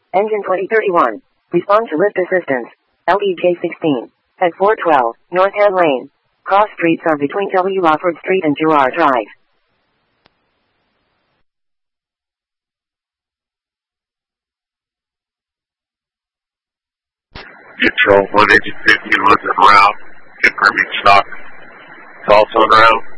Engine 2031. Respond to lift assistance. LEJ16. At 412, Northam Lane. Cross streets are between W. Lawford Street and Girard Drive. Control 1 engine 50 was en route. Confirming stock. False on route.